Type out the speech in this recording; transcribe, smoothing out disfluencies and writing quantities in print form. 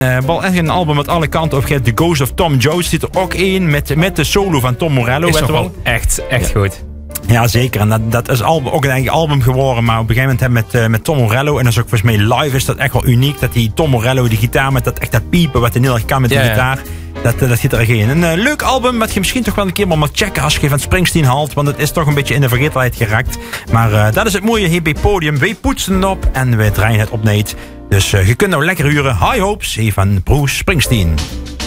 Wel echt een album met alle kanten op. The Ghost of Tom Jones zit er ook in. Met de solo van Tom Morello. Is toch wel echt goed. Ja, zeker. En dat is ook een eigen album geworden. Maar op een gegeven moment met Tom Morello. En dat is ook volgens mij live is dat echt wel uniek. Dat die Tom Morello, die gitaar met dat piepen. Wat hij heel erg kan met die gitaar. Dat zit er geen. Een leuk album. Wat je misschien toch wel een keer moet checken. Als je van Springsteen haalt. Want het is toch een beetje in de vergetelheid geraakt. Maar dat is het mooie hier bij Podium. Wij poetsen het op. En wij draaien het op neet. Dus je kunt nou lekker huren. High Hopes van Bruce Springsteen.